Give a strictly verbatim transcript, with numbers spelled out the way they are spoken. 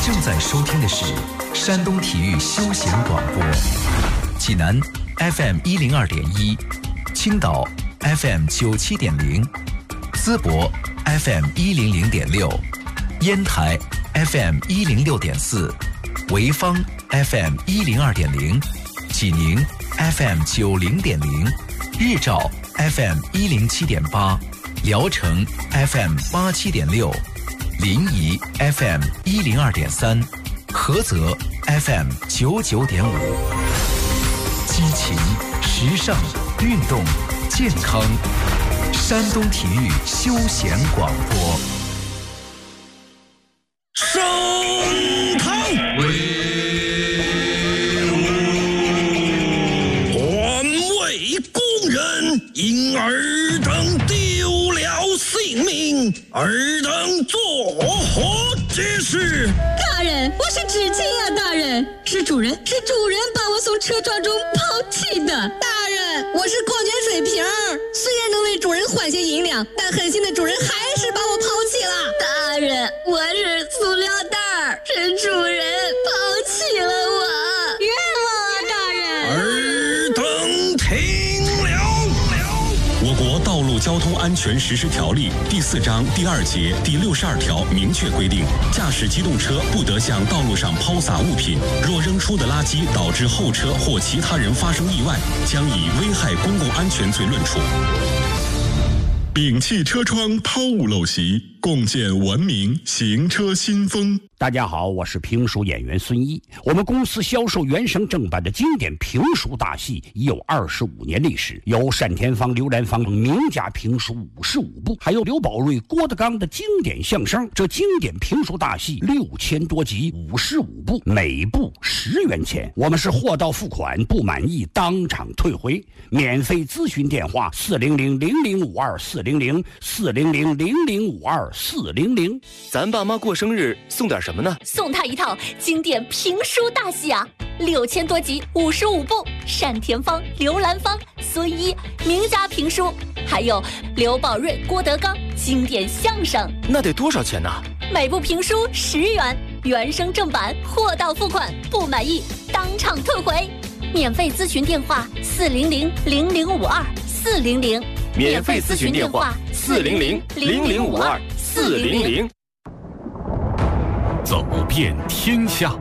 正在收听的是山东体育休闲广播，济南 F M 一零二点一，青岛 F M 九七点零，淄博 F M 一零零点六，烟台 F M 一零六点四，潍坊 F M 一零二点零，济宁 F M 九零点零，日照 F M 一零七点八，聊城 F M 八七点六，临沂 F M 一零二点三，菏泽 F M 九九点五。激情、时尚、运动、健康，山东体育休闲广播。 升堂威武，环卫工人因尔等丢了性命，尔等作何解释？ 大人，我是知情啊，大人，是主人，是主人把我从车窗中抛弃的。 大人，我是矿泉水瓶，虽然能为主人换些银两，但狠心的主人还是把我抛弃了。 大人，我是塑料袋，是主人抛弃了我，冤枉啊，大人！ 尔等听了。 我国道路交通安全实施条例第四章第二节第六十二条明确规定，驾驶机动车不得向道路上抛洒物品，若扔出的垃圾导致后车或其他人发生意外，将以危害公共安全罪论处。摒弃车窗抛物陋习，共建文明行车新风。 大家好，我是评书演员孙一。我们公司销售原声正版的经典评书大戏已有二十五年历史，有单田芳、刘兰芳名家评书五十五部，还有刘宝瑞、郭德纲的经典相声。这经典评书大戏六千多集，五十五部，每部十元钱。我们是货到付款，不满意当场退回。免费咨询电话：四零零零零五二四零零四零零零零五二四零零。 咱爸妈过生日送点什么呢？ 送他一套经典评书大戏啊，六千多集，五十五部，单田芳、刘兰芳、孙一名家评书，还有刘宝瑞、郭德纲经典相声。 那得多少钱呢？ 每部评书十元，原声正版，货到付款，不满意当场退回。免费咨询电话：四零零零零五二四零零。 免费咨询电话：四零零零零五二四零零。 走遍天下。